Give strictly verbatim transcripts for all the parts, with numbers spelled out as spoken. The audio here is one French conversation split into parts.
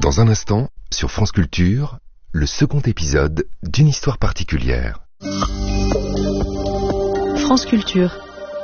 Dans un instant, sur France Culture, le second épisode d'une histoire particulière. France Culture.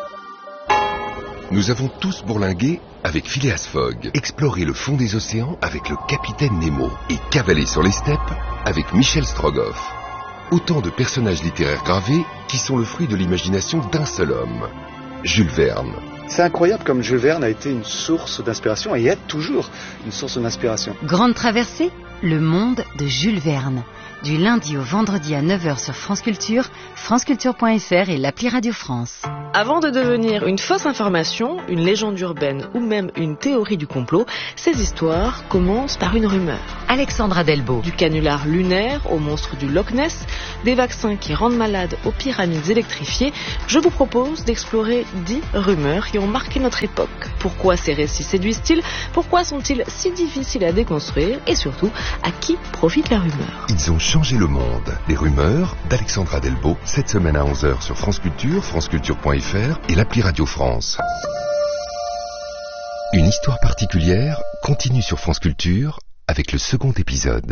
Nous avons tous bourlingué avec Phileas Fogg, exploré le fond des océans avec le capitaine Nemo et cavalé sur les steppes avec Michel Strogoff. Autant de personnages littéraires gravés qui sont le fruit de l'imagination d'un seul homme, Jules Verne. C'est incroyable comme Jules Verne a été une source d'inspiration et est toujours une source d'inspiration. Grande traversée, le monde de Jules Verne. Du lundi au vendredi à neuf heures sur France Culture, franceculture point f r et l'appli Radio France. Avant de devenir une fausse information, une légende urbaine ou même une théorie du complot, ces histoires commencent par une rumeur. Alexandra Delbo. Du canular lunaire au monstre du Loch Ness, des vaccins qui rendent malades aux pyramides électrifiées, je vous propose d'explorer dix rumeurs qui ont marqué notre époque. Pourquoi ces récits séduisent-ils? Pourquoi sont-ils si difficiles à déconstruire? Et surtout, à qui profite la rumeur? Ils ont changé le monde. Les rumeurs d'Alexandra Delbo, cette semaine à onze heures sur France Culture, franceculture point f r et l'appli Radio France. Une histoire particulière continue sur France Culture avec le second épisode.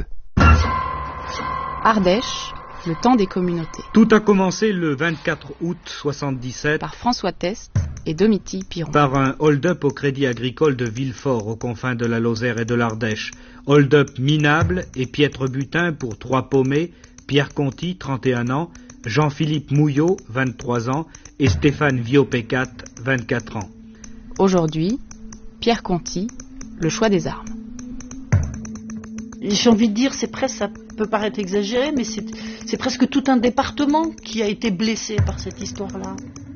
Ardèche, le temps des communautés. Tout a commencé le vingt-quatre août soixante-dix-sept Par François Test et Domitille Piron. Par un hold-up au Crédit Agricole de Villefort, aux confins de la Lozère et de l'Ardèche. Hold-up minable et piètre butin pour trois paumés, Pierre Conti, trente et un ans, Jean-Philippe Mouillot, vingt-trois ans, et Stéphane Viopécat, vingt-quatre ans. Aujourd'hui, Pierre Conti, le choix des armes. J'ai envie de dire, c'est presque, ça peut paraître exagéré, mais c'est, c'est presque tout un département qui a été blessé par cette histoire-là.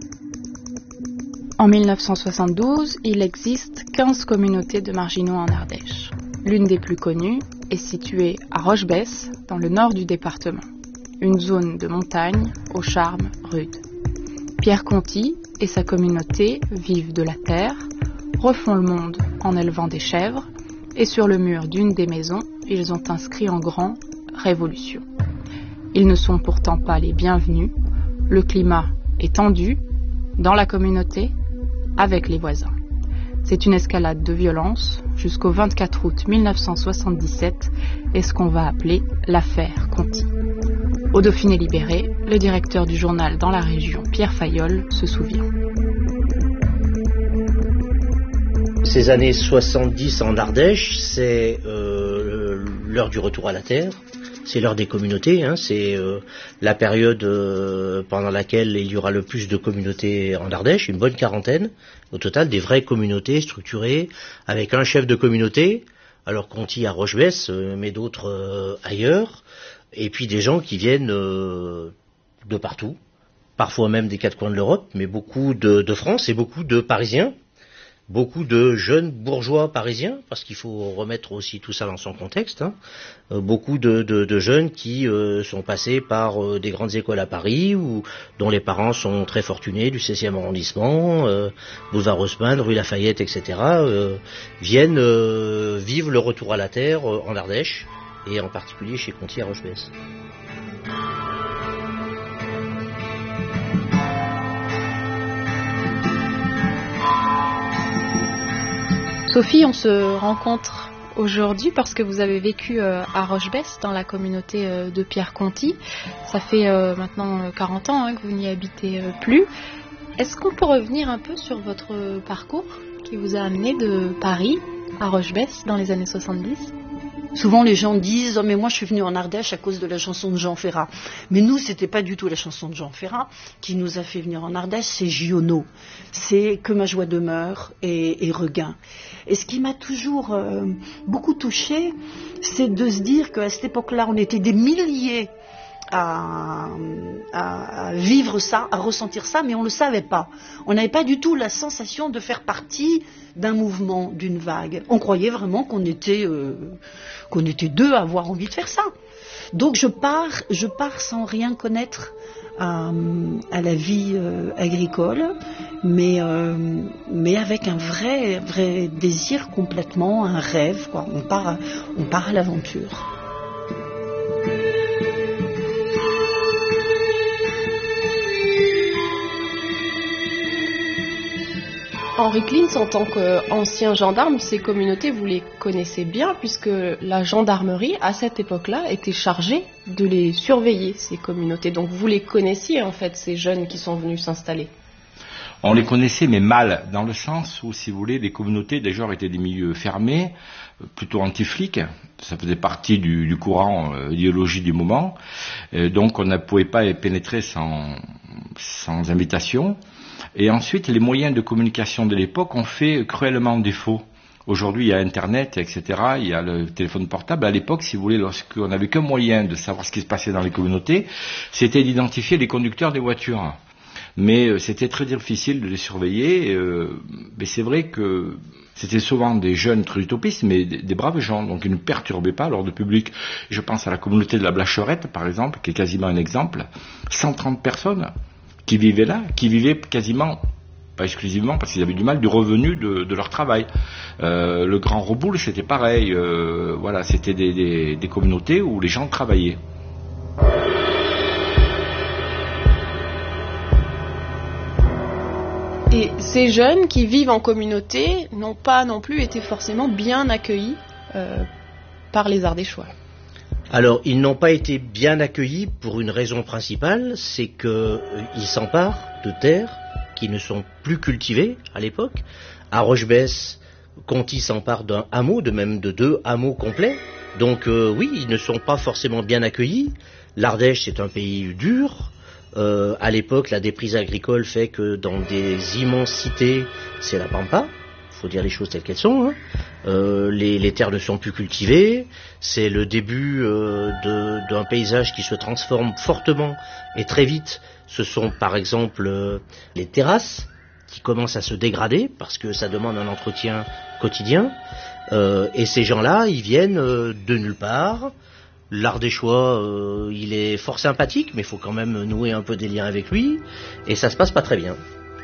En mille neuf cent soixante-douze, il existe quinze communautés de marginaux en Ardèche. L'une des plus connues est située à Rochebesse, dans le nord du département. Une zone de montagne au charme rude. Pierre Conti et sa communauté vivent de la terre, refont le monde en élevant des chèvres, et sur le mur d'une des maisons, ils ont inscrit en grand « Révolution ». Ils ne sont pourtant pas les bienvenus, le climat est tendu, dans la communauté, avec les voisins. C'est une escalade de violence jusqu'au vingt-quatre août mille neuf cent soixante-dix-sept et ce qu'on va appeler l'affaire Conti. Au Dauphiné libéré, le directeur du journal dans la région, Pierre Fayolle, se souvient. Ces années soixante-dix en Ardèche, c'est euh, l'heure du retour à la terre, c'est l'heure des communautés, hein, c'est euh, la période euh, pendant laquelle il y aura le plus de communautés en Ardèche, une bonne quarantaine, au total des vraies communautés structurées, avec un chef de communauté, alors Conti à Rochebesse, euh, mais d'autres euh, ailleurs, et puis des gens qui viennent euh, de partout, parfois même des quatre coins de l'Europe, mais beaucoup de, de France et beaucoup de Parisiens. Beaucoup de jeunes bourgeois parisiens, parce qu'il faut remettre aussi tout ça dans son contexte, hein. euh, beaucoup de, de, de jeunes qui euh, sont passés par euh, des grandes écoles à Paris, ou dont les parents sont très fortunés, du seizième arrondissement, euh, boulevard Haussmann, rue Lafayette, et cetera, euh, viennent euh, vivre le retour à la terre euh, en Ardèche, et en particulier chez Conti à Rochebesse. Sophie, on se rencontre aujourd'hui parce que vous avez vécu euh, à Rochebesse, dans la communauté euh, de Pierre Conti. Ça fait euh, maintenant quarante ans hein, que vous n'y habitez euh, plus. Est-ce qu'on peut revenir un peu sur votre parcours qui vous a amené de Paris à Rochebesse dans les années soixante-dix ? Souvent les gens disent oh, mais moi je suis venue en Ardèche à cause de la chanson de Jean Ferrat. Mais nous c'était pas du tout la chanson de Jean Ferrat qui nous a fait venir en Ardèche, c'est Giono. C'est Que ma joie demeure et, et Regain. Et ce qui m'a toujours euh, beaucoup touchée, c'est de se dire qu'à cette époque-là on était des milliers à, à, à vivre ça, à ressentir ça, mais on ne le savait pas. On n'avait pas du tout la sensation de faire partie d'un mouvement, d'une vague. On croyait vraiment qu'on était, euh, qu'on était deux à avoir envie de faire ça. Donc je pars, je pars sans rien connaître à, à la vie euh, agricole, mais, euh, mais avec un vrai, vrai désir complètement, un rêve, quoi. On part, on part à l'aventure. Henri Klintz, en tant qu'ancien gendarme, ces communautés, vous les connaissez bien, puisque la gendarmerie, à cette époque-là, était chargée de les surveiller, ces communautés. Donc vous les connaissiez, en fait, ces jeunes qui sont venus s'installer. On les connaissait, mais mal, dans le sens où, si vous voulez, les communautés, déjà, étaient des milieux fermés, plutôt anti-flics. Ça faisait partie du, du courant euh, idéologie du moment. Euh, donc, on ne pouvait pas y pénétrer sans, sans invitation. Et ensuite, les moyens de communication de l'époque ont fait cruellement défaut. Aujourd'hui, il y a Internet, et cetera. Il y a le téléphone portable. À l'époque, si vous voulez, lorsqu'on n'avait qu'un moyen de savoir ce qui se passait dans les communautés, c'était d'identifier les conducteurs des voitures. Mais euh, c'était très difficile de les surveiller. Euh, mais c'est vrai que c'était souvent des jeunes très utopistes, mais des, des braves gens, donc ils ne perturbaient pas l'ordre public. Je pense à la communauté de la Blacherette, par exemple, qui est quasiment un exemple. cent trente personnes qui vivaient là, qui vivaient quasiment, pas exclusivement, parce qu'ils avaient du mal, du revenu de, de leur travail. Euh, le Grand Reboul, c'était pareil. Euh, voilà, c'était des, des, des communautés où les gens travaillaient. Et ces jeunes qui vivent en communauté n'ont pas non plus été forcément bien accueillis euh, par les Ardéchois. Alors, ils n'ont pas été bien accueillis pour une raison principale, c'est qu'ils euh, s'emparent de terres qui ne sont plus cultivées à l'époque. À Rochebesse, Conti s'empare d'un hameau, de même de deux hameaux complets. Donc euh, oui, ils ne sont pas forcément bien accueillis. L'Ardèche, c'est un pays dur. Euh, à l'époque, la déprise agricole fait que dans des immenses cités, c'est la pampa. Faut dire les choses telles qu'elles sont. Hein. Euh, les, les terres ne sont plus cultivées. C'est le début euh, de, d'un paysage qui se transforme fortement et très vite. Ce sont par exemple euh, les terrasses qui commencent à se dégrader parce que ça demande un entretien quotidien. Euh, et ces gens-là, ils viennent euh, de nulle part. L'Ardéchois, euh, il est fort sympathique, mais il faut quand même nouer un peu des liens avec lui, et ça se passe pas très bien.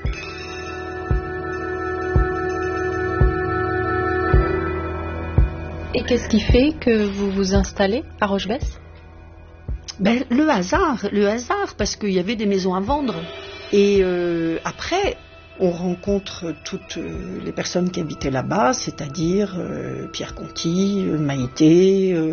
Et qu'est-ce qui fait que vous vous installez à Rochebesse ? Ben, le hasard, le hasard, parce qu'il y avait des maisons à vendre. Et euh, après, on rencontre toutes les personnes qui habitaient là-bas, c'est-à-dire euh, Pierre Conti, euh, Maïté, euh,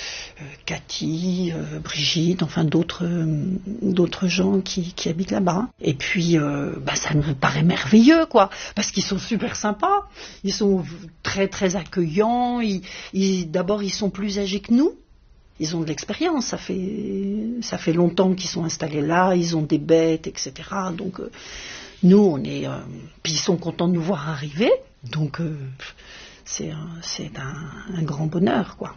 Cathy, euh, Brigitte, enfin d'autres euh, d'autres gens qui, qui habitent là-bas. Et puis, euh, bah, ça nous paraît merveilleux, quoi, parce qu'ils sont super sympas, ils sont très très accueillants. Ils, ils, d'abord, ils sont plus âgés que nous. Ils ont de l'expérience. Ça fait ça fait longtemps qu'ils sont installés là. Ils ont des bêtes, et cetera. Donc, euh, nous, on est. Euh, puis ils sont contents de nous voir arriver. Donc, euh, c'est un, c'est un, un grand bonheur, quoi.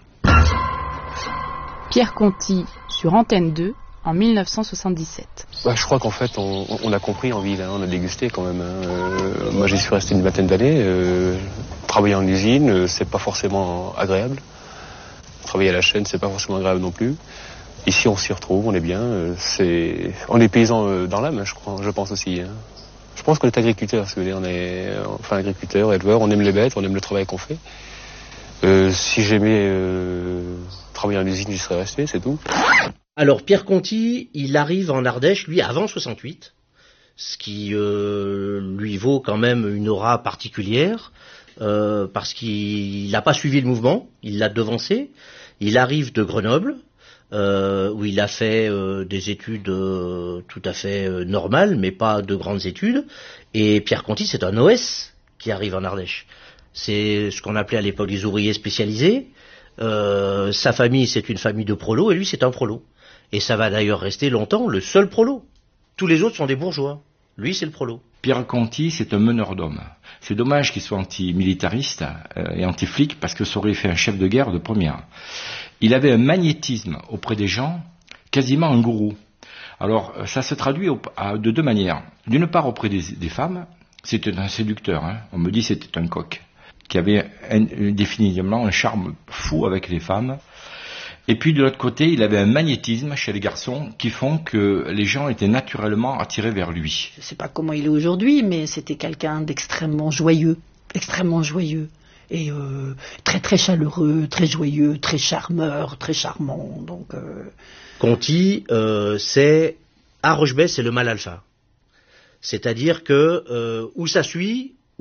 Pierre Conti sur Antenne deux en mille neuf cent soixante-dix-sept. Bah, je crois qu'en fait on, on a compris en ville, hein, on a dégusté quand même. Hein. Euh, moi j'y suis resté une vingtaine d'années. Euh, travailler en usine, euh, c'est pas forcément agréable. Travailler à la chaîne, c'est pas forcément agréable non plus. Ici on s'y retrouve, on est bien. Euh, c'est... On est paysans euh, dans l'âme, hein, je crois, je pense aussi. Hein. Je pense qu'on est agriculteurs, si vous voulez. On est enfin agriculteurs, éleveurs, on aime les bêtes, on aime le travail qu'on fait. Euh, si j'aimais euh, travailler en usine, j'y serais resté, c'est tout. Alors Pierre Conti, il arrive en Ardèche, lui, avant soixante-huit, ce qui euh, lui vaut quand même une aura particulière, euh, parce qu'il n'a pas suivi le mouvement, il l'a devancé. Il arrive de Grenoble, euh, où il a fait euh, des études euh, tout à fait euh, normales, mais pas de grandes études. Et Pierre Conti, c'est un O S qui arrive en Ardèche. C'est ce qu'on appelait à l'époque les ouvriers spécialisés. Euh, sa famille, c'est une famille de prolos, et lui, c'est un prolo. Et ça va d'ailleurs rester longtemps le seul prolo. Tous les autres sont des bourgeois. Lui, c'est le prolo. Pierre Conti, c'est un meneur d'hommes. C'est dommage qu'il soit anti-militariste euh, et anti-flic, parce que ça aurait fait un chef de guerre de première. Il avait un magnétisme auprès des gens, quasiment un gourou. Alors, ça se traduit au, à, de deux manières. D'une part, auprès des, des femmes, c'était un séducteur. Hein. On me dit que c'était un coq, qui avait un, définitivement un charme fou avec les femmes. Et puis de l'autre côté, il avait un magnétisme chez les garçons qui font que les gens étaient naturellement attirés vers lui. Je ne sais pas comment il est aujourd'hui, mais c'était quelqu'un d'extrêmement joyeux, extrêmement joyeux. Et euh, très très chaleureux, très joyeux, très charmeur, très charmant. Donc, euh... Conti, euh, c'est à Rochebesse, c'est le mâle alpha. C'est-à-dire que euh, où ça suit, où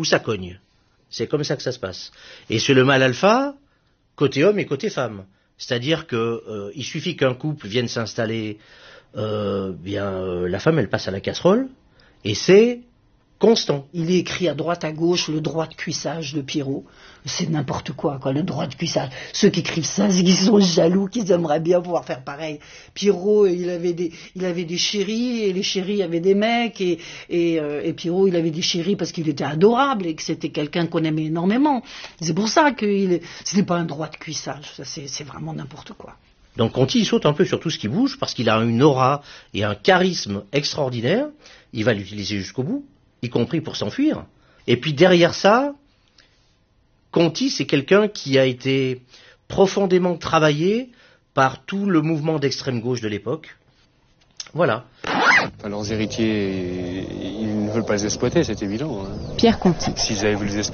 où ça cogne. C'est comme ça que ça se passe. Et c'est le mâle alpha, côté homme et côté femme. C'est-à-dire que euh, il suffit qu'un couple vienne s'installer, euh, bien euh, la femme elle passe à la casserole, et c'est constant. Il est écrit à droite à gauche le droit de cuissage de Pierrot. C'est n'importe quoi, quoi, le droit de cuissage. Ceux qui écrivent ça, c'est qu'ils sont jaloux, qu'ils aimeraient bien pouvoir faire pareil. Pierrot, il avait des, il avait des chéris, et les chéris avaient des mecs, et, et, euh, et Pierrot, il avait des chéris parce qu'il était adorable, et que c'était quelqu'un qu'on aimait énormément. C'est pour ça que il est, c'était pas un droit de cuissage. Ça, c'est, c'est vraiment n'importe quoi. Donc Conti, il saute un peu sur tout ce qui bouge, parce qu'il a une aura et un charisme extraordinaire. Il va l'utiliser jusqu'au bout, y compris pour s'enfuir. Et puis derrière ça, Conti, c'est quelqu'un qui a été profondément travaillé par tout le mouvement d'extrême gauche de l'époque. Voilà. Leurs héritiers, ils ne veulent pas les exploiter, c'est évident. Hein. Pierre Conti. S'ils avaient voulu les exploiter,